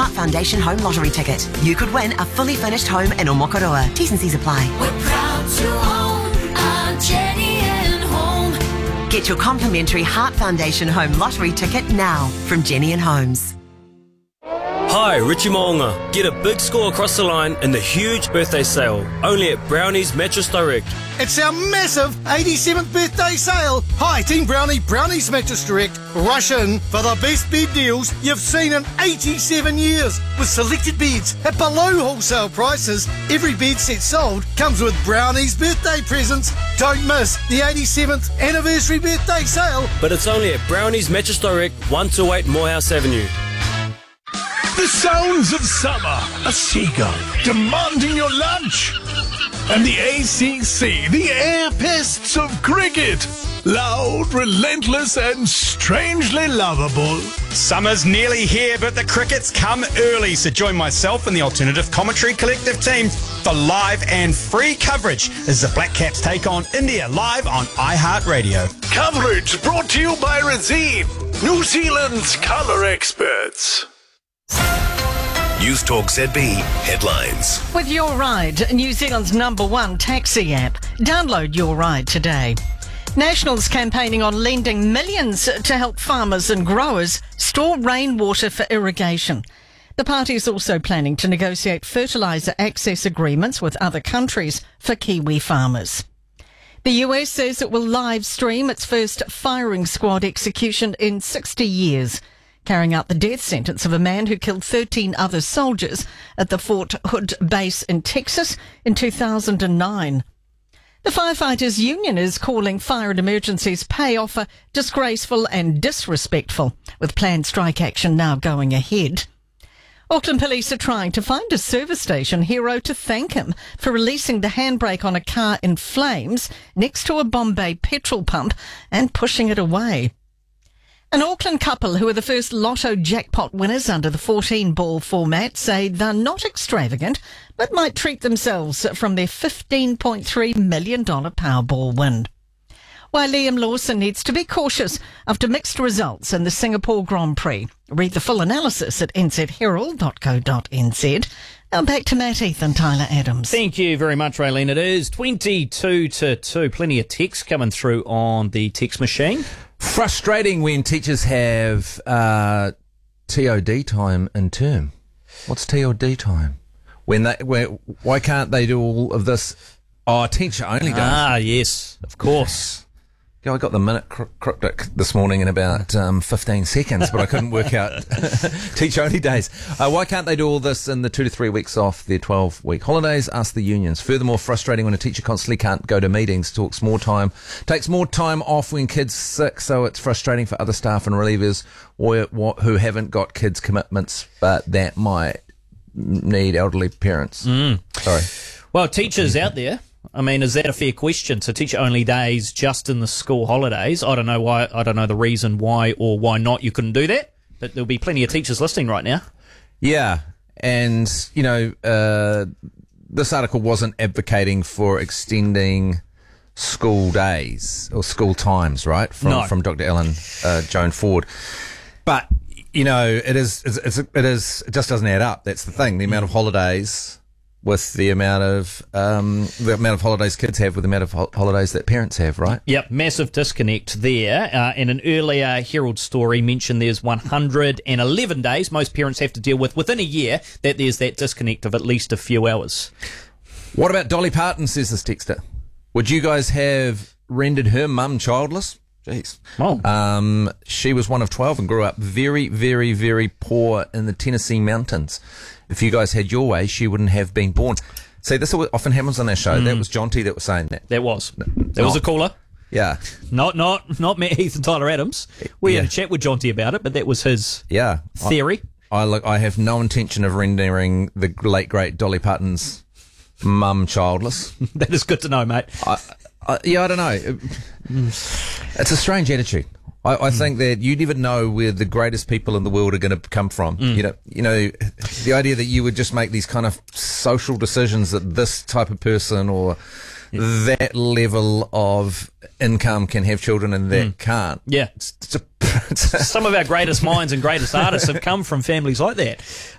Heart Foundation home lottery ticket. You could win a fully finished home in Omokoroa. T's and C's apply. We're proud to own a Jenny and Home. Get your complimentary Heart Foundation home lottery ticket now from Jenny and Homes. Hi, Richie Moonga. Get a big score across the line in the huge birthday sale, only at Brownie's Mattress Direct. It's our massive 87th birthday sale. Hi, Team Brownie, Brownie's Mattress Direct. Rush in for the best bed deals you've seen in 87 years. With selected beds at below wholesale prices, every bed set sold comes with Brownie's birthday presents. Don't miss the 87th anniversary birthday sale. But it's only at Brownie's Mattress Direct, 128 Morehouse Avenue. The sounds of summer, a seagull demanding your lunch, and the ACC, the air pests of cricket. Loud, relentless, and strangely lovable. Summer's nearly here, but the cricket's come early, so join myself and the Alternative Commentary Collective team for live and free coverage as the Black Caps take on India live on iHeartRadio. Coverage brought to you by Razine, New Zealand's colour experts. News Talk ZB headlines. With Your Ride, New Zealand's #1 taxi app. Download Your Ride today. Nationals campaigning on lending millions to help farmers and growers store rainwater for irrigation. The party is also planning to negotiate fertiliser access agreements with other countries for Kiwi farmers. The US says it will live stream its first firing squad execution in 60 years. Carrying out the death sentence of a man who killed 13 other soldiers at the Fort Hood base in Texas in 2009. The Firefighters Union is calling fire and emergencies pay offer disgraceful and disrespectful, with planned strike action now going ahead. Auckland police are trying to find a service station hero to thank him for releasing the handbrake on a car in flames next to a Bombay petrol pump and pushing it away. An Auckland couple who are the first lotto jackpot winners under the 14-ball format say they're not extravagant, but might treat themselves from their $15.3 million Powerball win. While Liam Lawson needs to be cautious after mixed results in the Singapore Grand Prix. Read the full analysis at nzherald.co.nz. Now back to Matt Heath and Tyler Adams. Thank you very much, Raylene. It is 22-2. Plenty of text coming through on the text machine. Frustrating when teachers have TOD time in term. What's TOD time? Why can't they do all of this? Oh, teacher only does. Ah, yes, of course. I got the minute cryptic this morning in about 15 seconds, but I couldn't work out teach-only days. Why can't they do all this in the 2 to 3 weeks off their 12-week holidays? Ask the unions. Furthermore, frustrating when a teacher constantly can't go to meetings, takes more time off when kids sick, so it's frustrating for other staff and relievers who haven't got kids' commitments, but that might need elderly parents. Sorry. Well, teachers out there, I mean, is that a fair question? So teacher-only days just in the school holidays. I don't know why. I don't know the reason why or why not you couldn't do that. But there'll be plenty of teachers listening right now. Yeah, and this article wasn't advocating for extending school days or school times, right? From Dr. Ellen Joan Ford, but it just doesn't add up. That's the thing. The amount of holidays with the amount of holidays kids have with the amount of holidays that parents have, right? Yep, massive disconnect there. And an earlier Herald story mentioned there's 111 days most parents have to deal with within a year that there's that disconnect of at least a few hours. What about Dolly Parton, says this texter? Would you guys have rendered her mum childless? Jeez. Oh. She was one of 12 and grew up very, very, very poor in the Tennessee mountains. If you guys had your way, she wouldn't have been born. See, this often happens on our show. That was Jonty that was saying that. That was a caller. Yeah. Not Matt Heath and Tyler Adams. We had a chat with Jonty about it, but that was his theory. I have no intention of rendering the late, great Dolly Parton's mum childless. That is good to know, mate. I don't know. It's a strange attitude. I think that you never know where the greatest people in the world are going to come from. You know, the idea that you would just make these kind of social decisions that this type of person or that level of income can have children and that can't. Yeah. Some of our greatest minds and greatest artists have come from families like that.